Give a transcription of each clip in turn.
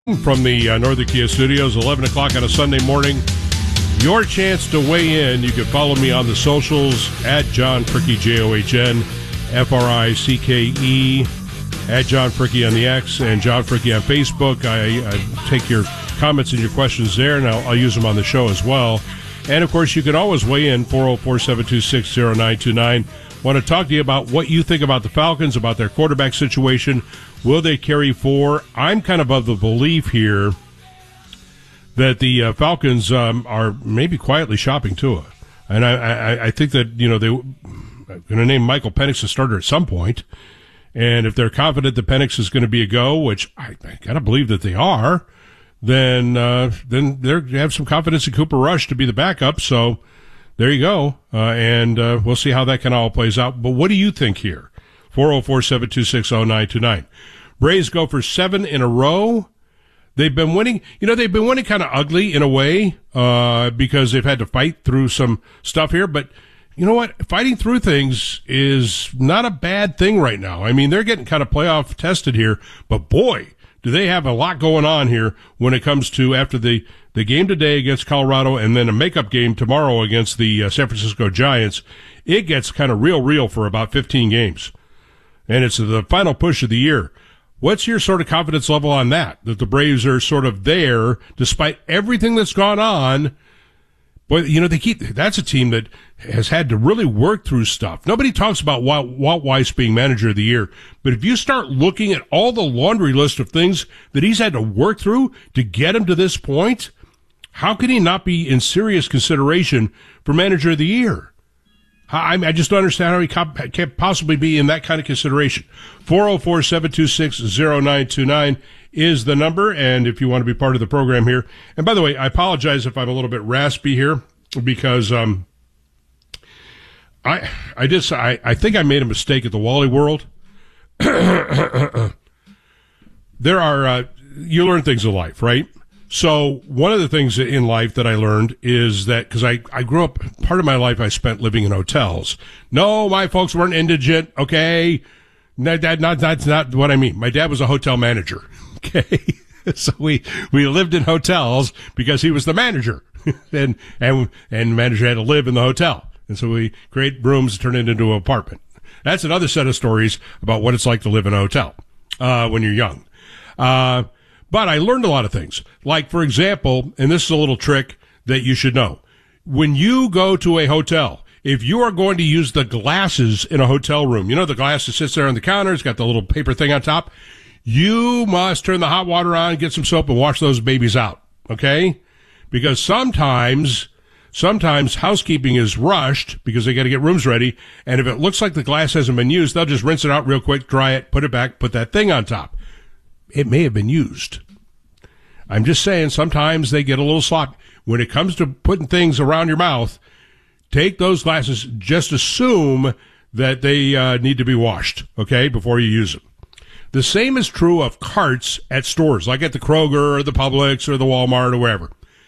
From the Northern Kia Studios, 11 o'clock on a Sunday morning. Your chance to weigh in. You can follow me on the socials at John Fricke, John Fricke, at John Fricke on the X, and John Fricke on Facebook. I take your comments and your questions there, and I'll use them on the show as well. And, of course, you can always weigh in, 404-726-0929. Want to talk to you about what you think about the Falcons, about their quarterback situation. Will they carry 4? I'm kind of the belief here that the Falcons are maybe quietly shopping Tua. And I think that, they're going to name Michael Penix a starter at some point. And if they're confident that Penix is going to be a go, which I got to believe that they are, then they have some confidence in Cooper Rush to be the backup. So there you go. And we'll see how that kind of all plays out. But what do you think here? 404-726-0929. Braves go for 7 in a row. They've been winning. They've been winning kind of ugly in a way because they've had to fight through some stuff here. But you know what? Fighting through things is not a bad thing right now. I mean, they're getting kind of playoff tested here. But boy, do they have a lot going on here when it comes to after the game today against Colorado and then a makeup game tomorrow against the San Francisco Giants. It gets kind of real for about 15 games. And it's the final push of the year. What's your sort of confidence level on that the Braves are sort of there despite everything that's gone on? Boy, that's a team that has had to really work through stuff. Nobody talks about Walt Weiss being manager of the year, but if you start looking at all the laundry list of things that he's had to work through to get him to this point, how can he not be in serious consideration for manager of the year? I just don't understand how he can't possibly be in that kind of consideration. 404-726-0929 is the number, and if you want to be part of the program here. And by the way, I apologize if I'm a little bit raspy here because I think I made a mistake at the Wally World. There are you learn things in life, right? So one of the things in life that I learned is that, because I grew up, part of my life I spent living in hotels. No, my folks weren't indigent, okay? That's not what I mean. My dad was a hotel manager, okay? So we lived in hotels because he was the manager, and the manager had to live in the hotel. And so we create rooms and turn it into an apartment. That's another set of stories about what it's like to live in a hotel when you're young. But I learned a lot of things. Like, for example, and this is a little trick that you should know. When you go to a hotel, if you are going to use the glasses in a hotel room, the glass that sits there on the counter, it's got the little paper thing on top, you must turn the hot water on, get some soap, and wash those babies out, okay? Because sometimes housekeeping is rushed because they got to get rooms ready, and if it looks like the glass hasn't been used, they'll just rinse it out real quick, dry it, put it back, put that thing on top. It may have been used. I'm just saying sometimes they get a little sloppy. When it comes to putting things around your mouth, take those glasses, just assume that they need to be washed, okay, before you use them. The same is true of carts at stores, like at the Kroger or the Publix or the Walmart or wherever.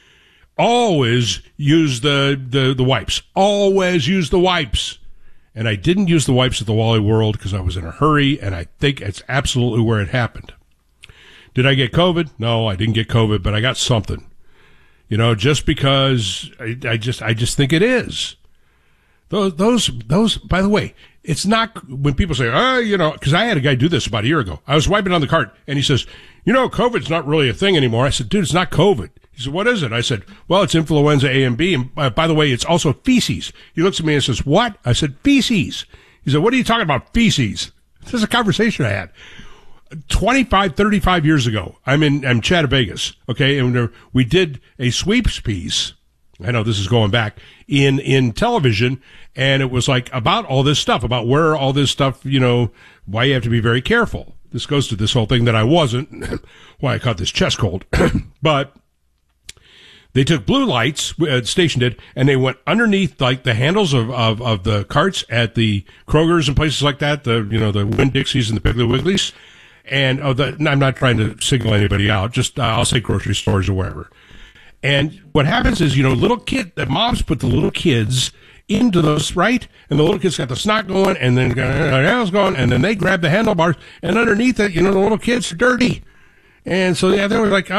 Always use the wipes. Always use the wipes. And I didn't use the wipes at the Wally World because I was in a hurry, and I think it's absolutely where it happened. Did I get COVID? No, I didn't get COVID, but I got something. Just because I just think it is. Those, by the way, it's not when people say, because I had a guy do this about a year ago. I was wiping on the cart and he says, COVID's not really a thing anymore. I said, dude, it's not COVID. He said, what is it? I said, well, it's influenza A and B. And by the way, it's also feces. He looks at me and says, what? I said, feces. He said, what are you talking about, feces? This is a conversation I had. 35 years ago, I'm Chatta Vegas, okay, and we did a sweeps piece. I know this is going back in television, and it was like about all this stuff, about where all this stuff, why you have to be very careful. This goes to this whole thing that I wasn't, why I caught this chest cold, but they took blue lights, the station did, and they went underneath like the handles of the carts at the Krogers and places like that, the Winn-Dixies and the Piggly Wigglies. And I'm not trying to signal anybody out, just I'll say grocery stores or wherever. And what happens is, the moms put the little kids into those, right? And the little kids got the snot going, and then their nails going, and then they grab the handlebars, and underneath it, the little kids are dirty. And so, yeah, they were like,